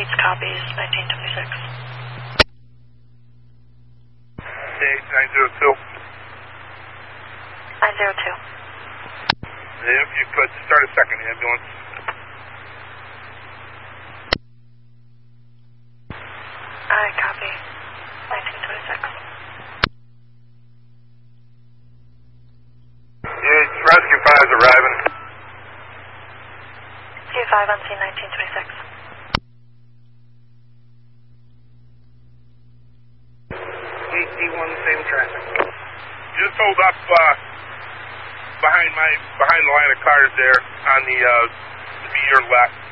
Eats copies 1926. Okay, 902. 902. If you could start a second ambulance. I copy 1926. Rescue 5 is arriving. Rescue 5 on scene 1926. D1, same traffic. Just hold up behind the line of cars there on the to your left.